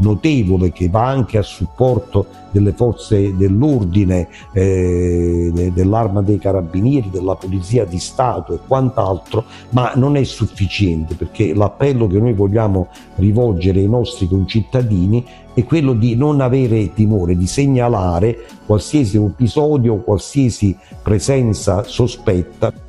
notevole che va anche a supporto delle forze dell'ordine, dell'Arma dei Carabinieri, della Polizia di Stato e quant'altro, ma non è sufficiente, perché l'appello che noi vogliamo rivolgere ai nostri concittadini è quello di non avere timore, di segnalare qualsiasi episodio, qualsiasi presenza sospetta.